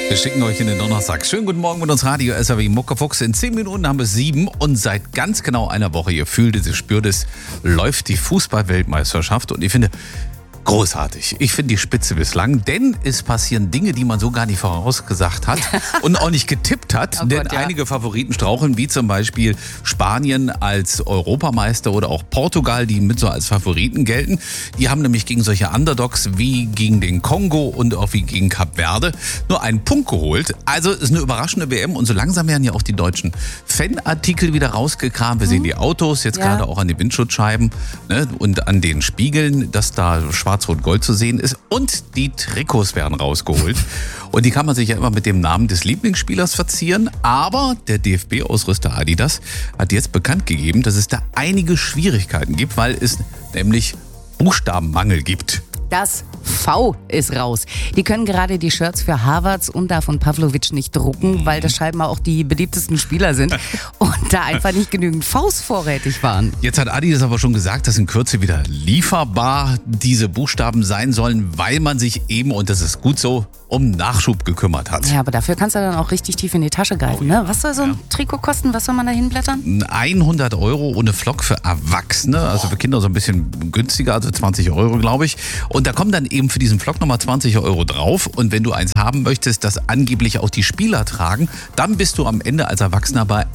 Wir schicken euch in den Donnerstag. Schönen guten Morgen mit uns Radio SAW Muckefuchs. In 10 Minuten haben wir 7 und seit ganz genau einer Woche, ihr fühlt es, ihr spürt es, läuft die Fußball-Weltmeisterschaft und ich finde großartig. Ich finde die Spitze bislang, denn es passieren Dinge, die man so gar nicht vorausgesagt hat und auch nicht getippt hat. Oh denn Gott, ja. Einige Favoriten straucheln, wie zum Beispiel Spanien als Europameister oder auch Portugal, die mit so als Favoriten gelten. Die haben nämlich gegen solche Underdogs wie gegen den Kongo und auch wie gegen Kap Verde nur einen Punkt geholt. Also es ist eine überraschende WM und so langsam werden ja auch die deutschen Fanartikel wieder rausgekramt. Wir sehen die Autos jetzt Ja. gerade auch an den Windschutzscheiben, ne, und an den Spiegeln, dass da Schwarz-Rot-Gold zu sehen ist und die Trikots werden rausgeholt. Und die kann man sich ja immer mit dem Namen des Lieblingsspielers verzieren, aber der DFB-Ausrüster Adidas hat jetzt bekannt gegeben, dass es da einige Schwierigkeiten gibt, weil es nämlich Buchstabenmangel gibt. Das V ist raus. Die können gerade die Shirts für Harvards und da von Pavlovic nicht drucken, weil das scheinbar auch die beliebtesten Spieler sind und da einfach nicht genügend Vs vorrätig waren. Jetzt hat Adidas aber schon gesagt, dass in Kürze wieder lieferbar diese Buchstaben sein sollen, weil man sich eben, und das ist gut so, um Nachschub gekümmert hat. Ja, aber dafür kannst du dann auch richtig tief in die Tasche greifen. Ne? Was soll so ein Trikot kosten? Was soll man da hinblättern? 100 € ohne Flock für Erwachsene, also für Kinder so ein bisschen günstiger, also 20 € glaube ich. Und da kommen dann eben für diesen Flock nochmal 20 € drauf. Und wenn du eins haben möchtest, das angeblich auch die Spieler tragen, dann bist du am Ende als Erwachsener bei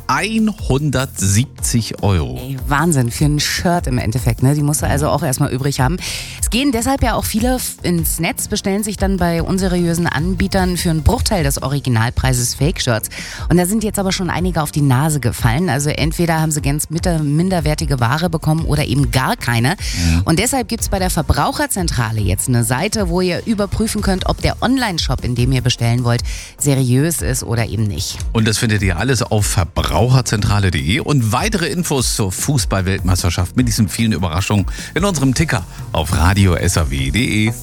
170 €. Ey, Wahnsinn, für ein Shirt im Endeffekt. Ne? Die musst du also auch erstmal übrig haben. Es gehen deshalb ja auch viele ins Netz, bestellen sich dann bei unseriösen Anbietern für einen Bruchteil des Originalpreises Fake-Shirts. Und da sind jetzt aber schon einige auf die Nase gefallen. Also entweder haben sie ganz minderwertige Ware bekommen oder eben gar keine. Und deshalb gibt es bei der Verbraucherzentrale jetzt eine Seite, wo ihr überprüfen könnt, ob der Online-Shop, in dem ihr bestellen wollt, seriös ist oder eben nicht. Und das findet ihr alles auf verbraucherzentrale.de und weitere Infos zur Fußball-Weltmeisterschaft mit diesen vielen Überraschungen in unserem Ticker auf radio SAW.de.